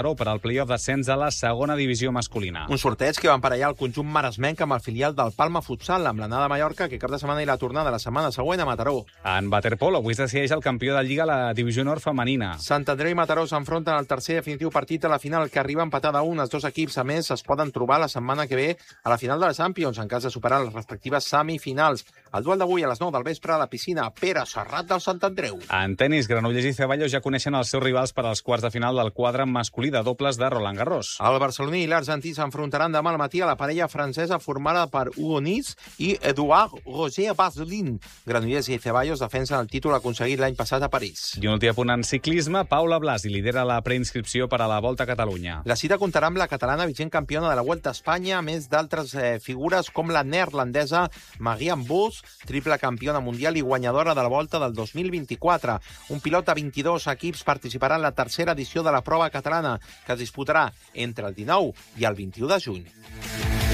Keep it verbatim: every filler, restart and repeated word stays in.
per al play-off d'ascens a la segona divisió masculina. Un sorteig que va emparellar el conjunt maresmenc amb el filial del Palma Futsal, amb l'anada a Mallorca, que cap de setmana i la tornada la setmana següent a Mataró. En waterpolo, avui es decideix el campió de Lliga a la divisió nord femenina. Sant Andreu i Mataró s'enfronten al tercer i definitiu partit a la final, que arriba empatada a un. Els dos equips, a més, es poden trobar la setmana que ve a la final de la Champions, en cas de superar les respectives semifinals. El duel d'avui a les nou del vespre a la piscina Pere Serrat del Sant Andreu. En tenis, Granollers i Ceballos ja coneixen els seus rivals per als quarts de final del quadre masculí de dobles de Roland Garros. El barceloní i l'argentí s'enfrontaran demà al matí a la parella francesa formada per Hugo Nis i Eduard Roger Baselin. Granollers i Ceballos defensen el títol aconseguit l'any passat a París. I un últim apunt en ciclisme, Paula Blasi lidera la preinscripció per a la Volta a Catalunya. La cita comptarà amb la catalana vigent campiona de la Vuelta a Espanya, a més d'altres eh, figures com la neerlandesa Marianne Vos, triple campiona mundial i guanyadora de la Volta del dos mil vint-i-quatre. Un pilot de vint-i-dos equips participarà en la tercera edició de la prova catalana, que es disputarà entre el dinou i el vint-i-u de juny.